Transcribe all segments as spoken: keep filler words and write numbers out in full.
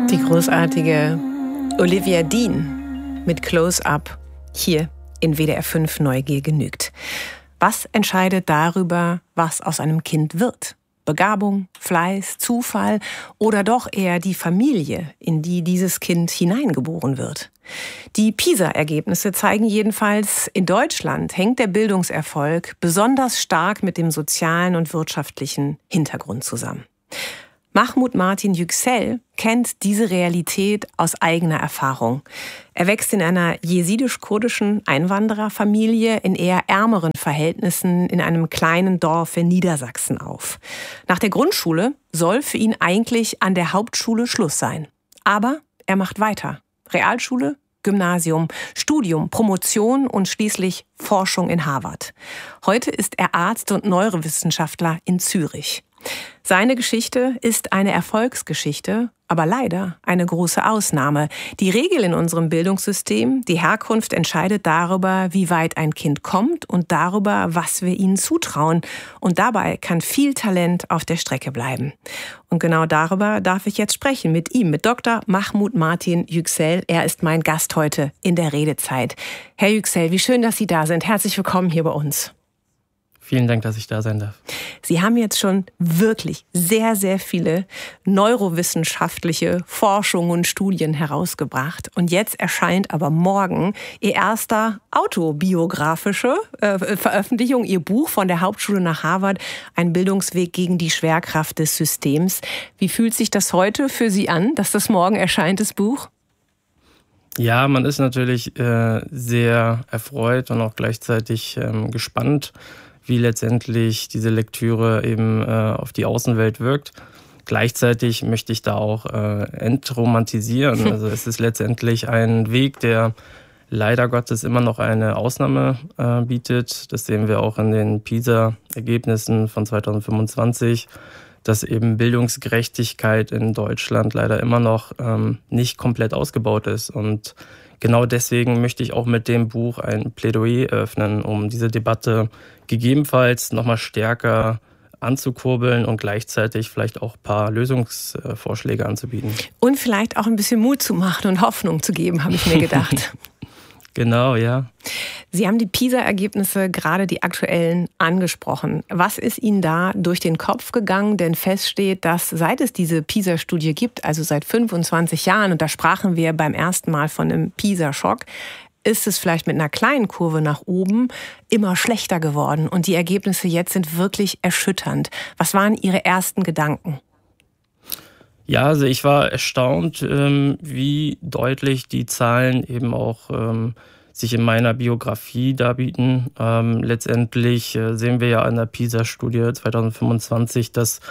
Die großartige Olivia Dean mit Close-Up hier in W D R fünf Neugier genügt. Was entscheidet darüber, was aus einem Kind wird? Begabung, Fleiß, Zufall oder doch eher die Familie, in die dieses Kind hineingeboren wird? Die PISA-Ergebnisse zeigen jedenfalls, in Deutschland hängt der Bildungserfolg besonders stark mit dem sozialen und wirtschaftlichen Hintergrund zusammen. Mahmoud Martin Yüksel kennt diese Realität aus eigener Erfahrung. Er wächst in einer jesidisch-kurdischen Einwandererfamilie in eher ärmeren Verhältnissen in einem kleinen Dorf in Niedersachsen auf. Nach der Grundschule soll für ihn eigentlich an der Hauptschule Schluss sein. Aber er macht weiter. Realschule, Gymnasium, Studium, Promotion und schließlich Forschung in Harvard. Heute ist er Arzt und Neurowissenschaftler in Zürich. Seine Geschichte ist eine Erfolgsgeschichte, aber leider eine große Ausnahme. Die Regel in unserem Bildungssystem, die Herkunft entscheidet darüber, wie weit ein Kind kommt und darüber, was wir ihnen zutrauen. Und dabei kann viel Talent auf der Strecke bleiben. Und genau darüber darf ich jetzt sprechen mit ihm, mit Doktor Mahmoud Martin Yüksel. Er ist mein Gast heute in der Redezeit. Herr Yüksel, wie schön, dass Sie da sind. Herzlich willkommen hier bei uns. Vielen Dank, dass ich da sein darf. Sie haben jetzt schon wirklich sehr, sehr viele neurowissenschaftliche Forschungen und Studien herausgebracht. Und jetzt erscheint aber morgen Ihr erster autobiografische äh, Veröffentlichung, Ihr Buch von der Hauptschule nach Harvard, ein Bildungsweg gegen die Schwerkraft des Systems. Wie fühlt sich das heute für Sie an, dass das morgen erscheint, das Buch? Ja, man ist natürlich äh, sehr erfreut und auch gleichzeitig ähm, gespannt, wie letztendlich diese Lektüre eben äh, auf die Außenwelt wirkt. Gleichzeitig möchte ich da auch äh, entromantisieren. Also es ist letztendlich ein Weg, der leider Gottes immer noch eine Ausnahme äh, bietet. Das sehen wir auch in den PISA-Ergebnissen von zwanzig fünfundzwanzig, dass eben Bildungsgerechtigkeit in Deutschland leider immer noch ähm, nicht komplett ausgebaut ist. Und genau deswegen möchte ich auch mit dem Buch ein Plädoyer eröffnen, um diese Debatte gegebenenfalls nochmal stärker anzukurbeln und gleichzeitig vielleicht auch ein paar Lösungsvorschläge anzubieten. Und vielleicht auch ein bisschen Mut zu machen und Hoffnung zu geben, habe ich mir gedacht. Genau, ja. Sie haben die PISA-Ergebnisse, gerade die aktuellen, angesprochen. Was ist Ihnen da durch den Kopf gegangen? Denn feststeht, dass seit es diese PISA-Studie gibt, also seit fünfundzwanzig Jahren, und da sprachen wir beim ersten Mal von einem PISA-Schock, ist es vielleicht mit einer kleinen Kurve nach oben immer schlechter geworden. Und die Ergebnisse jetzt sind wirklich erschütternd. Was waren Ihre ersten Gedanken? Ja, also ich war erstaunt, wie deutlich die Zahlen eben auch sich in meiner Biografie darbieten. Letztendlich sehen wir ja in der PISA-Studie zwanzig fünfundzwanzig, dass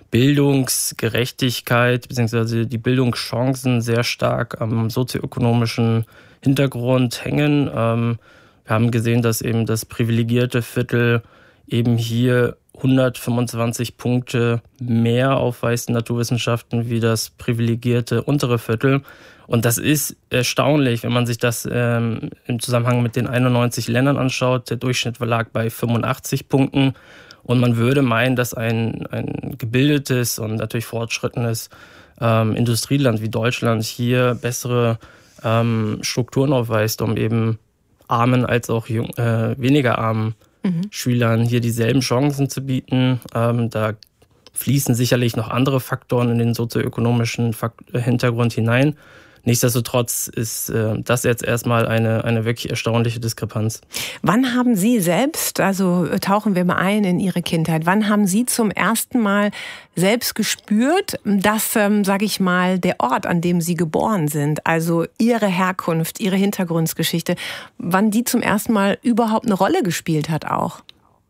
Bildungsgerechtigkeit bzw. die Bildungschancen sehr stark am sozioökonomischen Hintergrund hängen. Wir haben gesehen, dass eben das privilegierte Viertel eben hier hundertfünfundzwanzig Punkte mehr aufweist in Naturwissenschaften wie das privilegierte untere Viertel. Und das ist erstaunlich, wenn man sich das ähm, im Zusammenhang mit den einundneunzig Ländern anschaut. Der Durchschnitt lag bei fünfundachtzig Punkten. Und man würde meinen, dass ein, ein gebildetes und natürlich fortschrittenes ähm, Industrieland wie Deutschland hier bessere ähm, Strukturen aufweist, um eben armen als auch jung, äh, weniger armen Mhm. Schülern hier dieselben Chancen zu bieten. Ähm, da fließen sicherlich noch andere Faktoren in den sozioökonomischen Fakt- Hintergrund hinein. Nichtsdestotrotz ist äh, das jetzt erstmal eine, eine wirklich erstaunliche Diskrepanz. Wann haben Sie selbst, also tauchen wir mal ein in Ihre Kindheit, wann haben Sie zum ersten Mal selbst gespürt, dass, ähm, sage ich mal, der Ort, an dem Sie geboren sind, also Ihre Herkunft, Ihre Hintergrundgeschichte, wann die zum ersten Mal überhaupt eine Rolle gespielt hat auch?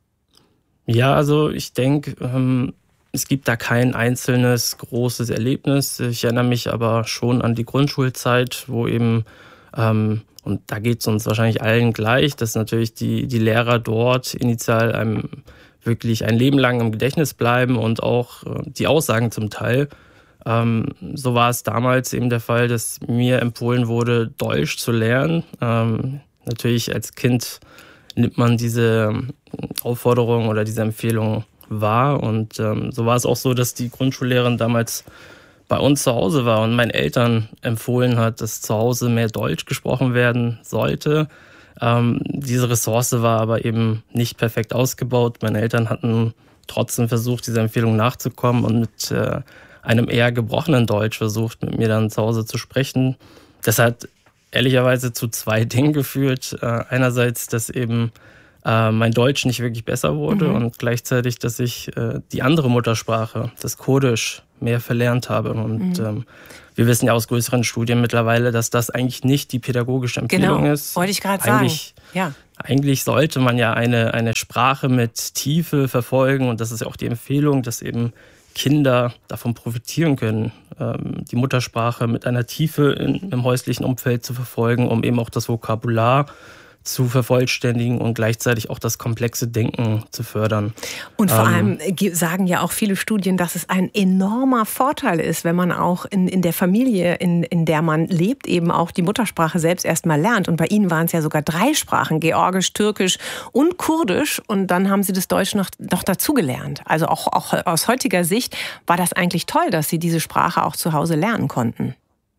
Ja, also ich denke, ähm, es gibt da kein einzelnes großes Erlebnis. Ich erinnere mich aber schon an die Grundschulzeit, wo eben, ähm, und da geht es uns wahrscheinlich allen gleich, dass natürlich die, die Lehrer dort initial einem wirklich ein Leben lang im Gedächtnis bleiben und auch äh, die Aussagen zum Teil. Ähm, so war es damals eben der Fall, dass mir empfohlen wurde, Deutsch zu lernen. Ähm, natürlich als Kind nimmt man diese Aufforderung oder diese Empfehlung wahr. Und ähm, so war es auch so, dass die Grundschullehrerin damals bei uns zu Hause war und meinen Eltern empfohlen hat, dass zu Hause mehr Deutsch gesprochen werden sollte. Ähm, diese Ressource war aber eben nicht perfekt ausgebaut. Meine Eltern hatten trotzdem versucht, dieser Empfehlung nachzukommen und mit äh, einem eher gebrochenen Deutsch versucht, mit mir dann zu Hause zu sprechen. Das hat ehrlicherweise zu zwei Dingen geführt. Äh, einerseits, dass eben äh, mein Deutsch nicht wirklich besser wurde mhm. und gleichzeitig, dass ich äh, die andere Muttersprache, das Kurdisch, mehr verlernt habe. Und mhm. ähm, wir wissen ja aus größeren Studien mittlerweile, dass das eigentlich nicht die pädagogische Empfehlung genau. ist. Wollte ich gerade sagen. Ja. Eigentlich sollte man ja eine, eine Sprache mit Tiefe verfolgen und das ist ja auch die Empfehlung, dass eben Kinder davon profitieren können, ähm, die Muttersprache mit einer Tiefe in, im häuslichen Umfeld zu verfolgen, um eben auch das Vokabular zu vervollständigen und gleichzeitig auch das komplexe Denken zu fördern. Und vor ähm, allem sagen ja auch viele Studien, dass es ein enormer Vorteil ist, wenn man auch in, in der Familie, in, in der man lebt, eben auch die Muttersprache selbst erstmal lernt. Und bei Ihnen waren es ja sogar drei Sprachen, Georgisch, Türkisch und Kurdisch. Und dann haben Sie das Deutsch noch, noch dazugelernt. Also auch, auch aus heutiger Sicht war das eigentlich toll, dass Sie diese Sprache auch zu Hause lernen konnten.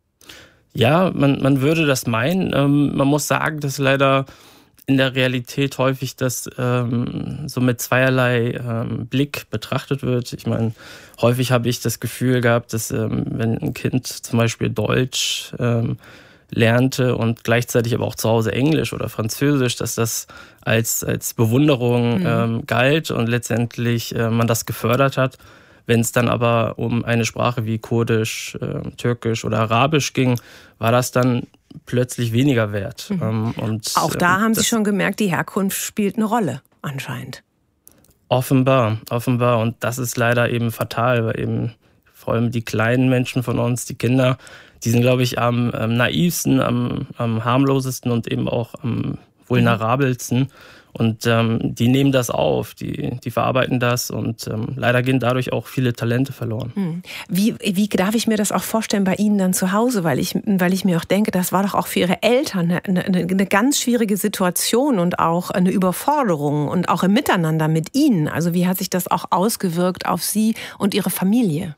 Ja, man, man würde das meinen. Ähm, man muss sagen, dass leider in der Realität häufig das ähm, so mit zweierlei ähm, Blick betrachtet wird. Ich meine, häufig habe ich das Gefühl gehabt, dass ähm, wenn ein Kind zum Beispiel Deutsch ähm, lernte und gleichzeitig aber auch zu Hause Englisch oder Französisch, dass das als, als Bewunderung mhm. ähm, galt und letztendlich äh, man das gefördert hat. Wenn es dann aber um eine Sprache wie Kurdisch, äh, Türkisch oder Arabisch ging, war das dann plötzlich weniger wert. Mhm. Ähm, und, Auch da äh, haben Sie schon gemerkt, die Herkunft spielt eine Rolle, anscheinend. Offenbar, offenbar. Und das ist leider eben fatal, weil eben vor allem die kleinen Menschen von uns, die Kinder, die sind, glaube ich, am, am naivsten, am, am harmlosesten und eben auch am vulnerabelsten. Und ähm, die nehmen das auf, die, die verarbeiten das und ähm, leider gehen dadurch auch viele Talente verloren. Wie, wie darf ich mir das auch vorstellen bei Ihnen dann zu Hause? Weil ich, weil ich mir auch denke, das war doch auch für Ihre Eltern eine, eine, eine ganz schwierige Situation und auch eine Überforderung und auch im Miteinander mit Ihnen. Also wie hat sich das auch ausgewirkt auf Sie und Ihre Familie?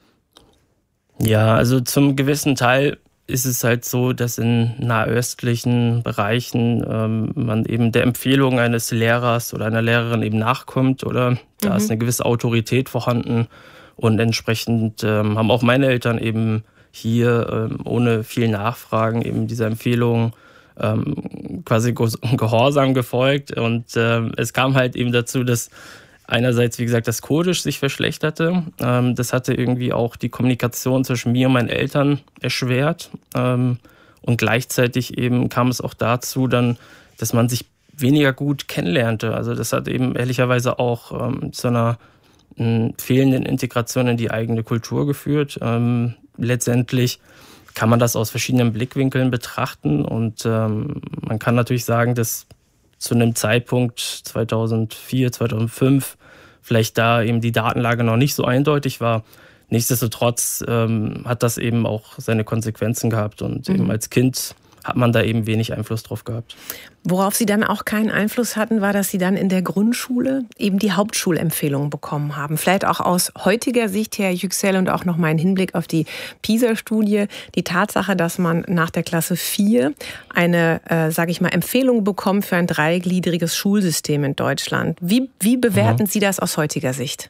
Ja, also zum gewissen Teil ist es halt so, dass in nahöstlichen Bereichen ähm, man eben der Empfehlung eines Lehrers oder einer Lehrerin eben nachkommt oder da mhm. ist eine gewisse Autorität vorhanden und entsprechend ähm, haben auch meine Eltern eben hier ähm, ohne viel Nachfragen eben dieser Empfehlung ähm, quasi gehorsam gefolgt und ähm, es kam halt eben dazu, dass einerseits, wie gesagt, das Kurdisch sich verschlechterte. Das hatte irgendwie auch die Kommunikation zwischen mir und meinen Eltern erschwert. Und gleichzeitig eben kam es auch dazu, dann, dass man sich weniger gut kennenlernte. Also das hat eben ehrlicherweise auch zu einer fehlenden Integration in die eigene Kultur geführt. Letztendlich kann man das aus verschiedenen Blickwinkeln betrachten. Und man kann natürlich sagen, dass zu einem Zeitpunkt zweitausendvier, zweitausendfünf vielleicht da eben die Datenlage noch nicht so eindeutig war. Nichtsdestotrotz ähm, hat das eben auch seine Konsequenzen gehabt und mhm. eben als Kind hat man da eben wenig Einfluss drauf gehabt. Worauf Sie dann auch keinen Einfluss hatten, war, dass Sie dann in der Grundschule eben die Hauptschulempfehlung bekommen haben. Vielleicht auch aus heutiger Sicht, Herr Yüksel, und auch noch mal ein Hinblick auf die PISA-Studie, die Tatsache, dass man nach der Klasse vier eine, äh, sage ich mal, Empfehlung bekommt für ein dreigliedriges Schulsystem in Deutschland. Wie, wie bewerten mhm. Sie das aus heutiger Sicht?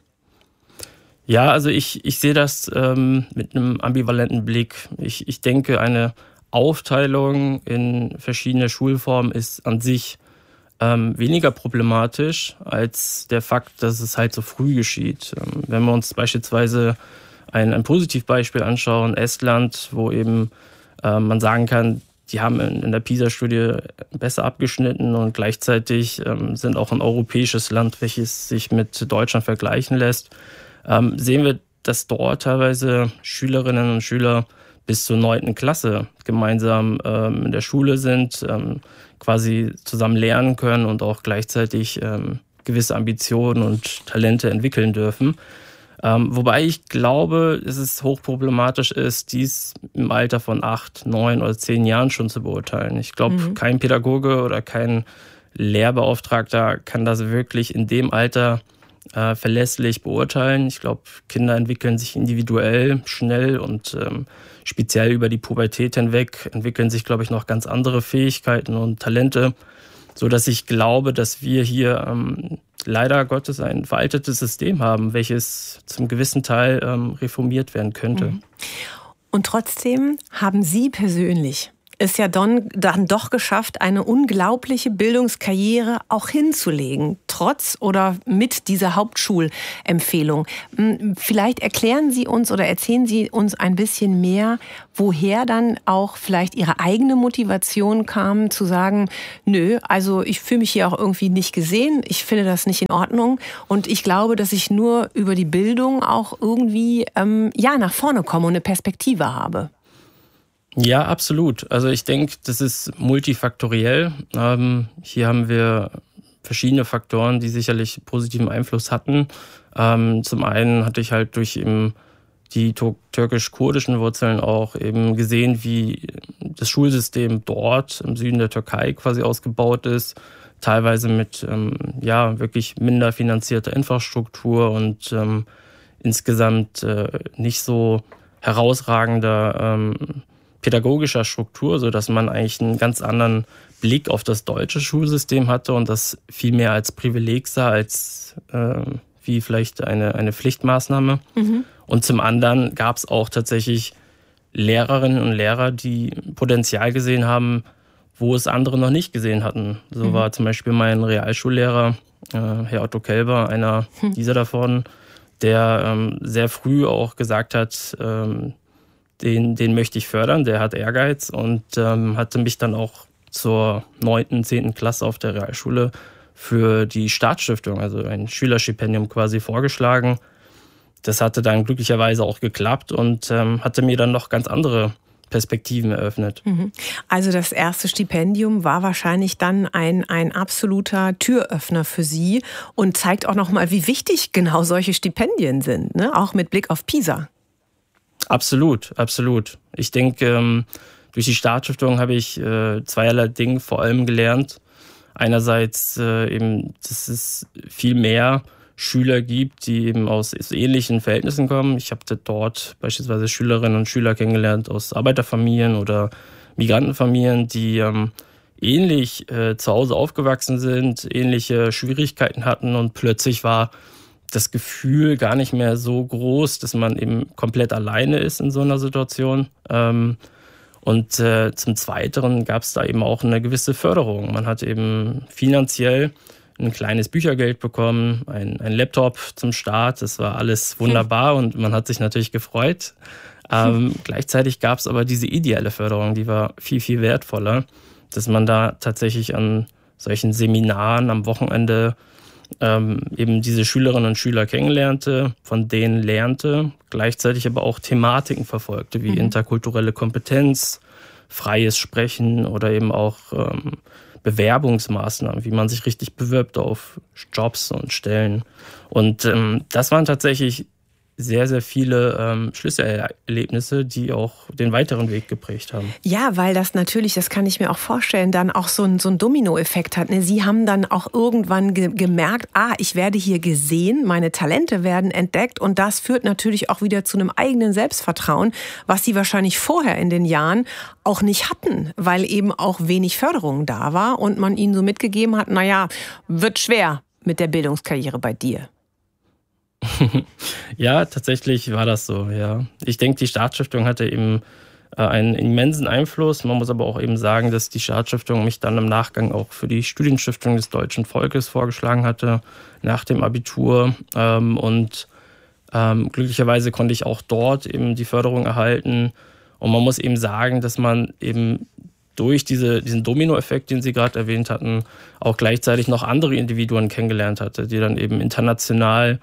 Ja, also ich, ich sehe das ähm, mit einem ambivalenten Blick. Ich, ich denke, eine Aufteilung in verschiedene Schulformen ist an sich ähm, weniger problematisch als der Fakt, dass es halt so früh geschieht. Ähm, wenn wir uns beispielsweise ein, ein Positivbeispiel anschauen, Estland, wo eben äh, man sagen kann, die haben in, in der PISA-Studie besser abgeschnitten und gleichzeitig ähm, sind auch ein europäisches Land, welches sich mit Deutschland vergleichen lässt, ähm, sehen wir, dass dort teilweise Schülerinnen und Schüler bis zur neunten Klasse gemeinsam ähm, in der Schule sind, ähm, quasi zusammen lernen können und auch gleichzeitig ähm, gewisse Ambitionen und Talente entwickeln dürfen. Ähm, wobei ich glaube, dass es hochproblematisch ist, dies im Alter von acht, neun oder zehn Jahren schon zu beurteilen. Ich glaube, mhm. kein Pädagoge oder kein Lehrbeauftragter kann das wirklich in dem Alter äh, verlässlich beurteilen. Ich glaube, Kinder entwickeln sich individuell, schnell und ähm, speziell über die Pubertät hinweg entwickeln sich, glaube ich, noch ganz andere Fähigkeiten und Talente, sodass ich glaube, dass wir hier ähm, leider Gottes ein veraltetes System haben, welches zum gewissen Teil ähm, reformiert werden könnte. Und trotzdem haben Sie persönlich es ja dann, dann doch geschafft, eine unglaubliche Bildungskarriere auch hinzulegen, trotz oder mit dieser Hauptschulempfehlung. Vielleicht erklären Sie uns oder erzählen Sie uns ein bisschen mehr, woher dann auch vielleicht Ihre eigene Motivation kam, zu sagen, nö, also ich fühle mich hier auch irgendwie nicht gesehen, ich finde das nicht in Ordnung und ich glaube, dass ich nur über die Bildung auch irgendwie ähm, ja, nach vorne komme und eine Perspektive habe. Ja, absolut. Also ich denke, das ist multifaktoriell. Ähm, hier haben wir verschiedene Faktoren, die sicherlich positiven Einfluss hatten. Ähm, zum einen hatte ich halt durch eben die türkisch-kurdischen Wurzeln auch eben gesehen, wie das Schulsystem dort im Süden der Türkei quasi ausgebaut ist. Teilweise mit ähm, ja wirklich minder finanzierter Infrastruktur und ähm, insgesamt äh, nicht so herausragender ähm, pädagogischer Struktur, sodass man eigentlich einen ganz anderen Blick auf das deutsche Schulsystem hatte und das viel mehr als Privileg sah, als äh, wie vielleicht eine, eine Pflichtmaßnahme. Mhm. Und zum anderen gab es auch tatsächlich Lehrerinnen und Lehrer, die Potenzial gesehen haben, wo es andere noch nicht gesehen hatten. So mhm. war zum Beispiel mein Realschullehrer, äh, Herr Otto Kelber, einer mhm. dieser davon, der ähm, sehr früh auch gesagt hat, ähm, Den, den möchte ich fördern, der hat Ehrgeiz und ähm, hatte mich dann auch zur neunten, zehnten Klasse auf der Realschule für die Staatsstiftung, also ein Schülerstipendium quasi vorgeschlagen. Das hatte dann glücklicherweise auch geklappt und ähm, hatte mir dann noch ganz andere Perspektiven eröffnet. Also das erste Stipendium war wahrscheinlich dann ein, ein absoluter Türöffner für Sie und zeigt auch nochmal, wie wichtig genau solche Stipendien sind, ne? Auch mit Blick auf PISA. Absolut, absolut. Ich denke, ähm, durch die Staatsstiftung habe ich äh, zweierlei Dinge vor allem gelernt. Einerseits äh, eben, dass es viel mehr Schüler gibt, die eben aus ähnlichen Verhältnissen kommen. Ich habe dort beispielsweise Schülerinnen und Schüler kennengelernt aus Arbeiterfamilien oder Migrantenfamilien, die ähm, ähnlich äh, zu Hause aufgewachsen sind, ähnliche Schwierigkeiten hatten und plötzlich war das Gefühl gar nicht mehr so groß, dass man eben komplett alleine ist in so einer Situation. Ähm, und äh, zum Zweiteren gab es da eben auch eine gewisse Förderung. Man hat eben finanziell ein kleines Büchergeld bekommen, ein, ein Laptop zum Start. Das war alles wunderbar hm. und man hat sich natürlich gefreut. Ähm, hm. Gleichzeitig gab es aber diese ideelle Förderung, die war viel, viel wertvoller, dass man da tatsächlich an solchen Seminaren am Wochenende ähm, eben diese Schülerinnen und Schüler kennenlernte, von denen lernte, gleichzeitig aber auch Thematiken verfolgte, wie mhm. interkulturelle Kompetenz, freies Sprechen oder eben auch ähm, Bewerbungsmaßnahmen, wie man sich richtig bewirbt auf Jobs und Stellen. Und ähm, das waren tatsächlich sehr, sehr viele ähm, Schlüsselerlebnisse, die auch den weiteren Weg geprägt haben. Ja, weil das natürlich, das kann ich mir auch vorstellen, dann auch so ein, so ein Dominoeffekt hat. Ne? Sie haben dann auch irgendwann ge- gemerkt, ah, ich werde hier gesehen, meine Talente werden entdeckt und das führt natürlich auch wieder zu einem eigenen Selbstvertrauen, was Sie wahrscheinlich vorher in den Jahren auch nicht hatten, weil eben auch wenig Förderung da war und man Ihnen so mitgegeben hat, naja, wird schwer mit der Bildungskarriere bei dir. Ja, tatsächlich war das so, ja. Ich denke, die Staatsstiftung hatte eben äh, einen immensen Einfluss. Man muss aber auch eben sagen, dass die Staatsstiftung mich dann im Nachgang auch für die Studienstiftung des deutschen Volkes vorgeschlagen hatte, nach dem Abitur. Ähm, und ähm, glücklicherweise konnte ich auch dort eben die Förderung erhalten. Und man muss eben sagen, dass man eben durch diese, diesen Dominoeffekt, den Sie gerade erwähnt hatten, auch gleichzeitig noch andere Individuen kennengelernt hatte, die dann eben international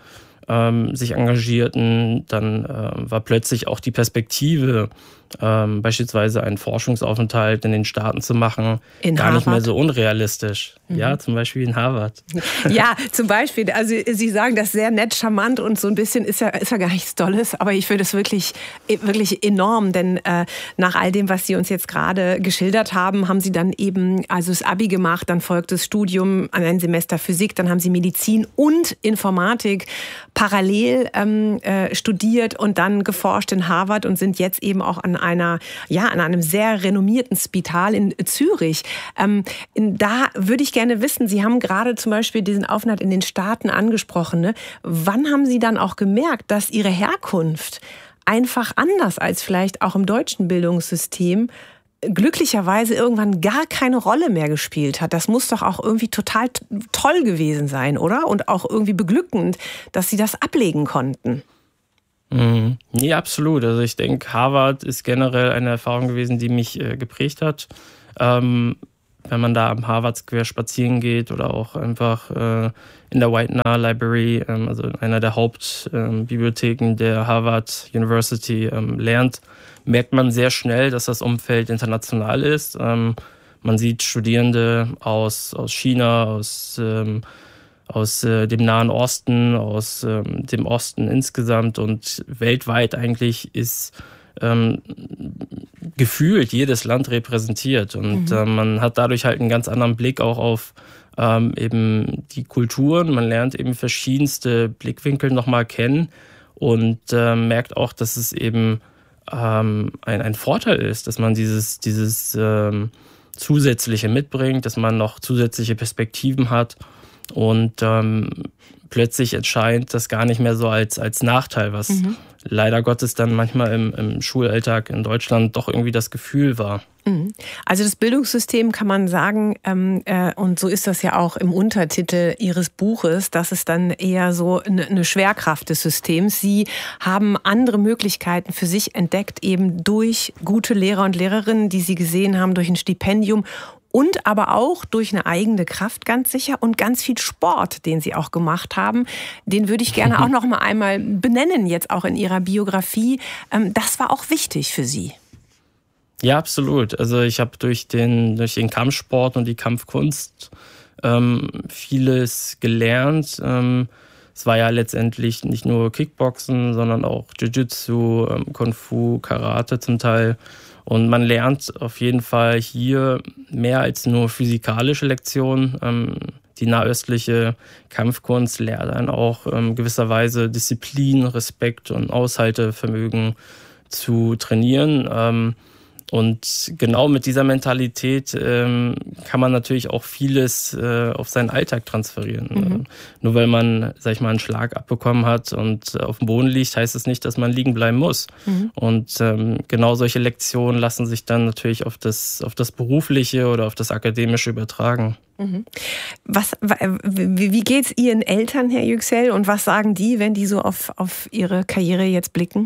ähm, sich engagierten. Dann äh, war plötzlich auch die Perspektive, ähm, beispielsweise einen Forschungsaufenthalt in den Staaten zu machen, in gar Harvard. Nicht mehr so unrealistisch. Mhm. Ja, zum Beispiel in Harvard. Ja, zum Beispiel. Also Sie sagen das sehr nett, charmant und so ein bisschen ist ja, ist ja gar nichts Tolles, aber ich finde es wirklich, wirklich enorm, denn äh, nach all dem, was Sie uns jetzt gerade geschildert haben, haben Sie dann eben also das Abi gemacht, dann folgt das Studium an ein Semester Physik, dann haben Sie Medizin und Informatik parallel ähm, äh, studiert und dann geforscht in Harvard und sind jetzt eben auch an einer, ja, an einem sehr renommierten Spital in Zürich. Ähm, in, da würde ich gerne wissen, Sie haben gerade zum Beispiel diesen Aufenthalt in den Staaten angesprochen. Ne? Wann haben Sie dann auch gemerkt, dass Ihre Herkunft einfach anders als vielleicht auch im deutschen Bildungssystem glücklicherweise irgendwann gar keine Rolle mehr gespielt hat? Das muss doch auch irgendwie total toll gewesen sein, oder? Und auch irgendwie beglückend, dass Sie das ablegen konnten. Mhm. Nee, absolut. Also ich denke, Harvard ist generell eine Erfahrung gewesen, die mich äh, geprägt hat. Ähm, wenn man da am Harvard Square spazieren geht oder auch einfach äh, in der Widener Library, ähm, also in einer der Hauptbibliotheken ähm, der Harvard University ähm, lernt, merkt man sehr schnell, dass das Umfeld international ist. Ähm, man sieht Studierende aus, aus China, aus ähm, aus äh, dem Nahen Osten, aus ähm, dem Osten insgesamt und weltweit eigentlich ist ähm, gefühlt jedes Land repräsentiert und mhm. äh, man hat dadurch halt einen ganz anderen Blick auch auf ähm, eben die Kulturen. Man lernt eben verschiedenste Blickwinkel nochmal kennen und äh, merkt auch, dass es eben ähm, ein, ein Vorteil ist, dass man dieses, dieses ähm, Zusätzliche mitbringt, dass man noch zusätzliche Perspektiven hat. Und ähm, plötzlich erscheint das gar nicht mehr so als, als Nachteil, was mhm. leider Gottes dann manchmal im, im Schulalltag in Deutschland doch irgendwie das Gefühl war. Also das Bildungssystem kann man sagen, ähm, äh, und so ist das ja auch im Untertitel Ihres Buches, dass es dann eher so eine, eine Schwerkraft des Systems. Sie haben andere Möglichkeiten für sich entdeckt, eben durch gute Lehrer und Lehrerinnen, die Sie gesehen haben, durch ein Stipendium und aber auch durch eine eigene Kraft ganz sicher und ganz viel Sport, den Sie auch gemacht haben. Den würde ich gerne auch noch mal einmal benennen, jetzt auch in Ihrer Biografie. Das war auch wichtig für Sie. Ja, absolut. Also ich habe durch den, durch den Kampfsport und die Kampfkunst ähm, vieles gelernt. Ähm, es war ja letztendlich nicht nur Kickboxen, sondern auch Jiu-Jitsu, ähm, Kung Fu, Karate zum Teil. Und man lernt auf jeden Fall hier mehr als nur physikalische Lektionen. Ähm, die nahöstliche Kampfkunst lehrt dann auch ähm, gewisserweise Disziplin, Respekt und Aushaltevermögen zu trainieren. Ähm, und genau mit dieser Mentalität ähm, kann man natürlich auch vieles äh, auf seinen Alltag transferieren. Mhm. Nur weil man, sag ich mal, einen Schlag abbekommen hat und auf dem Boden liegt, heißt es nicht, dass man liegen bleiben muss. Mhm. Und ähm, genau solche Lektionen lassen sich dann natürlich auf das, auf das Berufliche oder auf das Akademische übertragen. Mhm. Was, wie geht's Ihren Eltern, Herr Yüksel, und was sagen die, wenn die so auf, auf Ihre Karriere jetzt blicken?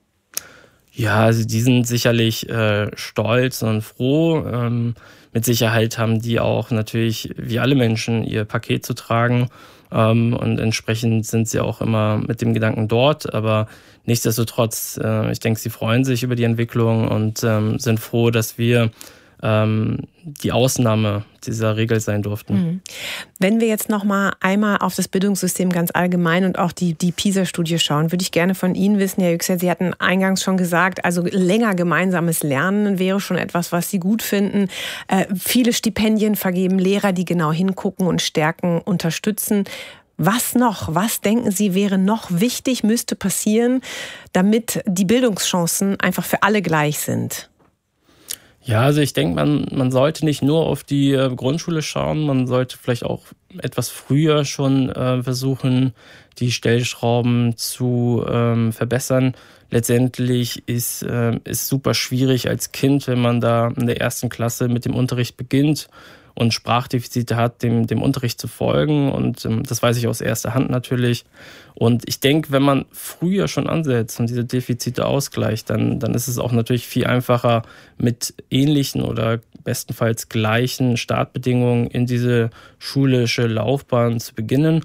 Ja, also die sind sicherlich äh, stolz und froh. Ähm, mit Sicherheit haben die auch natürlich, wie alle Menschen, ihr Paket zu tragen. Ähm, und entsprechend sind sie auch immer mit dem Gedanken dort. Aber nichtsdestotrotz, äh, ich denke, sie freuen sich über die Entwicklung und ähm, sind froh, dass wir ähm, die Ausnahme dieser Regel sein durften. Wenn wir jetzt noch mal einmal auf das Bildungssystem ganz allgemein und auch die, die PISA-Studie schauen, würde ich gerne von Ihnen wissen, Herr Yüksel, Sie hatten eingangs schon gesagt, also länger gemeinsames Lernen wäre schon etwas, was Sie gut finden. Äh, viele Stipendien vergeben, Lehrer, die genau hingucken und stärken, unterstützen. Was noch? Was denken Sie wäre noch wichtig, müsste passieren, damit die Bildungschancen einfach für alle gleich sind? Ja, also ich denke, man, man sollte nicht nur auf die äh, Grundschule schauen, man sollte vielleicht auch etwas früher schon äh, versuchen, die Stellschrauben zu ähm, verbessern. Letztendlich ist es äh, ist super schwierig als Kind, wenn man da in der ersten Klasse mit dem Unterricht beginnt und Sprachdefizite hat, dem, dem Unterricht zu folgen. Und ähm, das weiß ich aus erster Hand natürlich. Und ich denke, wenn man früher schon ansetzt und diese Defizite ausgleicht, dann, dann ist es auch natürlich viel einfacher, mit ähnlichen oder bestenfalls gleichen Startbedingungen in diese schulische Laufbahn zu beginnen.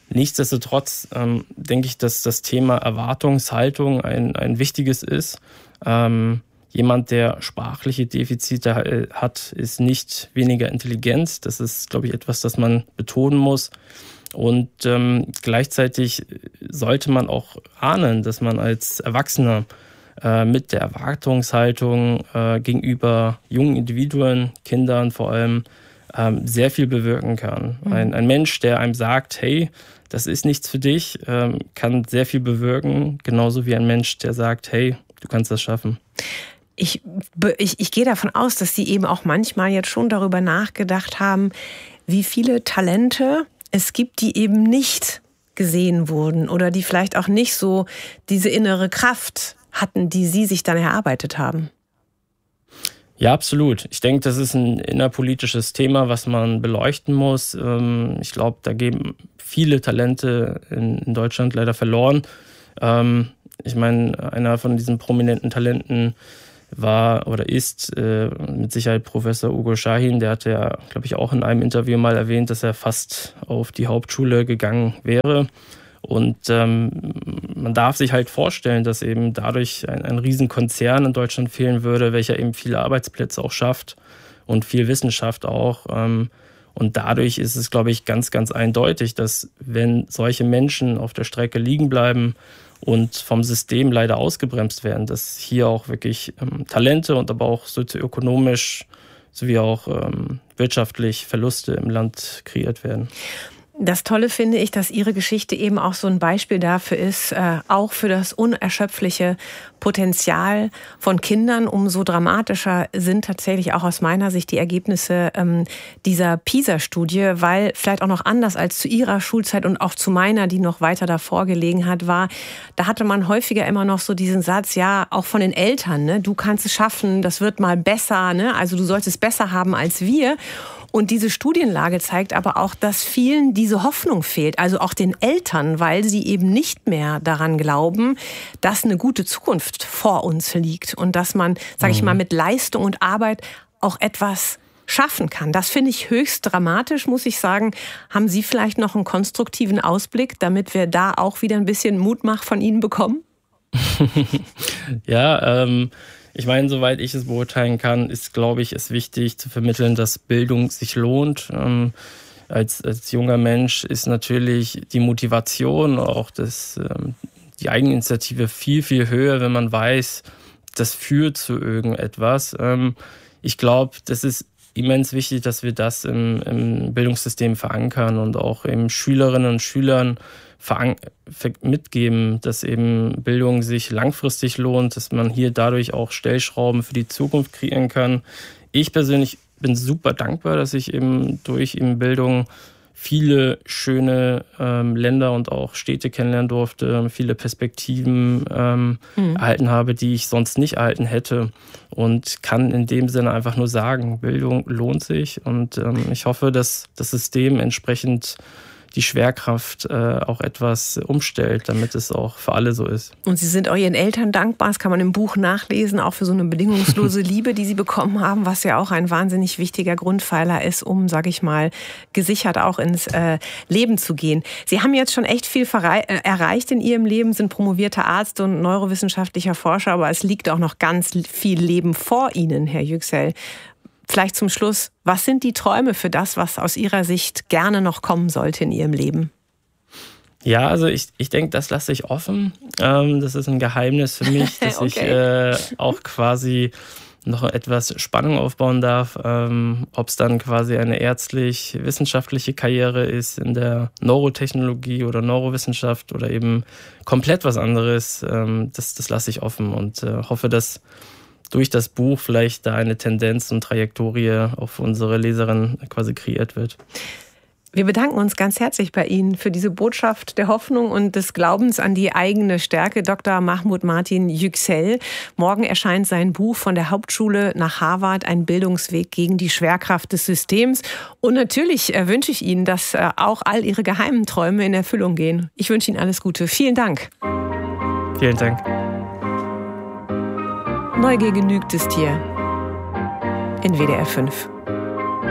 Nichtsdestotrotz ähm, denke ich, dass das Thema Erwartungshaltung ein, ein wichtiges ist. Ähm, jemand, der sprachliche Defizite hat, ist nicht weniger intelligent. Das ist, glaube ich, etwas, das man betonen muss. Und ähm, gleichzeitig sollte man auch ahnen, dass man als Erwachsener äh, mit der Erwartungshaltung äh, gegenüber jungen Individuen, Kindern vor allem, ähm, sehr viel bewirken kann. Mhm. Ein, ein Mensch, der einem sagt, hey, das ist nichts für dich, ähm, kann sehr viel bewirken, genauso wie ein Mensch, der sagt, hey, du kannst das schaffen. Ich, ich, ich gehe davon aus, dass Sie eben auch manchmal jetzt schon darüber nachgedacht haben, wie viele Talente es gibt, die eben nicht gesehen wurden oder die vielleicht auch nicht so diese innere Kraft hatten, die Sie sich dann erarbeitet haben. Ja, absolut. Ich denke, das ist ein innerpolitisches Thema, was man beleuchten muss. Ich glaube, da gehen viele Talente in Deutschland leider verloren. Ich meine, einer von diesen prominenten Talenten war oder ist äh, mit Sicherheit Professor Ugo Shahin. Der hatte ja, glaube ich, auch in einem Interview mal erwähnt, dass er fast auf die Hauptschule gegangen wäre. Und ähm, man darf sich halt vorstellen, dass eben dadurch ein, ein Riesenkonzern in Deutschland fehlen würde, welcher eben viele Arbeitsplätze auch schafft und viel Wissenschaft auch. Ähm, und dadurch ist es, glaube ich, ganz, ganz eindeutig, dass wenn solche Menschen auf der Strecke liegen bleiben und vom System leider ausgebremst werden, dass hier auch wirklich ähm, Talente und aber auch sozioökonomisch sowie auch ähm, wirtschaftlich Verluste im Land kreiert werden. Das Tolle finde ich, dass Ihre Geschichte eben auch so ein Beispiel dafür ist, äh, auch für das unerschöpfliche Potenzial von Kindern. Umso dramatischer sind tatsächlich auch aus meiner Sicht die Ergebnisse ähm, dieser PISA-Studie, weil vielleicht auch noch anders als zu Ihrer Schulzeit und auch zu meiner, die noch weiter davor gelegen hat, war, da hatte man häufiger immer noch so diesen Satz, ja, auch von den Eltern, ne, du kannst es schaffen, das wird mal besser, ne, also du sollst es besser haben als wir. Und diese Studienlage zeigt aber auch, dass vielen diese Hoffnung fehlt, also auch den Eltern, weil sie eben nicht mehr daran glauben, dass eine gute Zukunft vor uns liegt und dass man, sage ich mal, mit Leistung und Arbeit auch etwas schaffen kann. Das finde ich höchst dramatisch, muss ich sagen. Haben Sie vielleicht noch einen konstruktiven Ausblick, damit wir da auch wieder ein bisschen Mutmach von Ihnen bekommen? ja, ähm... Ich meine, soweit ich es beurteilen kann, ist, glaube ich, es wichtig zu vermitteln, dass Bildung sich lohnt. Ähm, als, als junger Mensch ist natürlich die Motivation, auch das, ähm, die Eigeninitiative viel, viel höher, wenn man weiß, das führt zu irgendetwas. Ähm, ich glaube, das ist immens wichtig, dass wir das im, im Bildungssystem verankern und auch eben Schülerinnen und Schülern mitgeben, dass eben Bildung sich langfristig lohnt, dass man hier dadurch auch Stellschrauben für die Zukunft kreieren kann. Ich persönlich bin super dankbar, dass ich eben durch eben Bildung viele schöne ähm, Länder und auch Städte kennenlernen durfte, viele Perspektiven ähm, mhm. erhalten habe, die ich sonst nicht erhalten hätte, und kann in dem Sinne einfach nur sagen, Bildung lohnt sich, und ähm, ich hoffe, dass das System entsprechend die Schwerkraft äh, auch etwas umstellt, damit es auch für alle so ist. Und Sie sind auch Ihren Eltern dankbar, das kann man im Buch nachlesen, auch für so eine bedingungslose Liebe, die Sie bekommen haben, was ja auch ein wahnsinnig wichtiger Grundpfeiler ist, um, sage ich mal, gesichert auch ins äh, Leben zu gehen. Sie haben jetzt schon echt viel verrei- äh, erreicht in Ihrem Leben, sind promovierter Arzt und neurowissenschaftlicher Forscher, aber es liegt auch noch ganz viel Leben vor Ihnen, Herr Yüksel. Vielleicht zum Schluss, was sind die Träume für das, was aus Ihrer Sicht gerne noch kommen sollte in Ihrem Leben? Ja, also ich, ich denke, das lasse ich offen. Ähm, das ist ein Geheimnis für mich, dass okay. ich äh, auch quasi noch etwas Spannung aufbauen darf. Ähm, ob es dann quasi eine ärztlich-wissenschaftliche Karriere ist in der Neurotechnologie oder Neurowissenschaft oder eben komplett was anderes, ähm, das, das lasse ich offen und äh, hoffe, dass durch das Buch vielleicht da eine Tendenz und Trajektorie auf unsere Leserin quasi kreiert wird. Wir bedanken uns ganz herzlich bei Ihnen für diese Botschaft der Hoffnung und des Glaubens an die eigene Stärke. Doktor Mahmoud Martin Yüksel. Morgen erscheint sein Buch Von der Hauptschule nach Harvard, ein Bildungsweg gegen die Schwerkraft des Systems. Und natürlich wünsche ich Ihnen, dass auch all Ihre geheimen Träume in Erfüllung gehen. Ich wünsche Ihnen alles Gute. Vielen Dank. Vielen Dank. Neugier genügt ist hier in W D R fünf.